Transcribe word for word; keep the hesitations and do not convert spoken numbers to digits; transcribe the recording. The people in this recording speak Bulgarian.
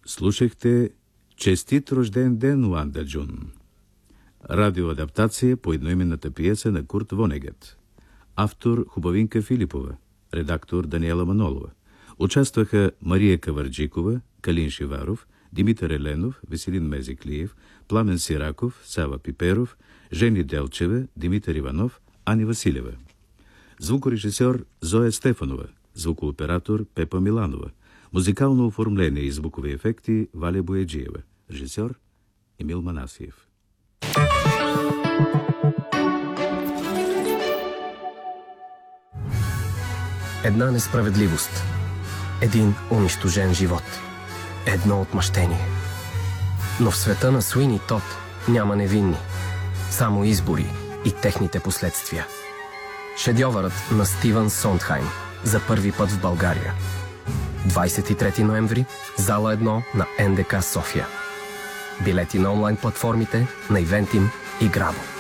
Слушахте "Честит рожден ден, Уанда Джун", радиоадаптация по едноименната пиеса на Курт Вонегът. Автор Хубавинка Филипова, редактор Даниела Манолова. Участваха Мария Каварджикова, Калин Шиваров, Димитър Еленов, Веселин Мезиклиев, Пламен Сираков, Сава Пиперов, Жени Делчева, Димитър Иванов, Ани Василева. Звукорежисьор Зоя Стефанова, звукооператор Пепа Миланова, музикално оформление и звукови ефекти Валя Бояджиева, режисьор Емил Манасиев. Една несправедливост, един унищожен живот, едно отмъщение. Но в света на Суини Тод няма невинни, само избори и техните последствия. Шедьовърът на Стивън Сондхайм за първи път в България. двадесет и трети ноември, зала едно на ен де ка София. Билети на онлайн платформите на Ивентим и Грабо.